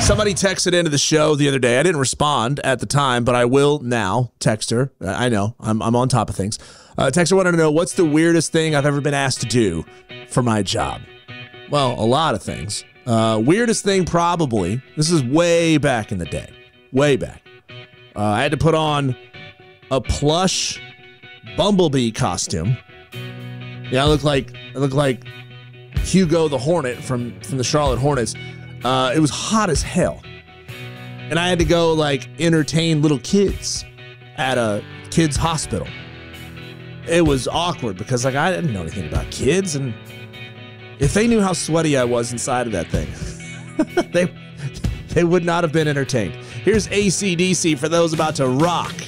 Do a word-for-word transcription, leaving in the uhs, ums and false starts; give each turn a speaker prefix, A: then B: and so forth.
A: Somebody texted into the show the other day. I didn't respond at the time, but I will now text her. I know, I'm, I'm on top of things. Uh, texter wanted to know, what's the weirdest thing I've ever been asked to do for my job? Well, a lot of things. Uh, weirdest thing probably, this is way back in the day, way back. Uh, I had to put on a plush Bumblebee costume. Yeah, I look like I look like Hugo the Hornet from, from the Charlotte Hornets. Uh, it was hot as hell. And I had to go, like, entertain little kids at a kids' hospital. It was awkward because, like, I didn't know anything about kids. And if they knew how sweaty I was inside of that thing, they, they would not have been entertained. Here's A C D C for those about to rock.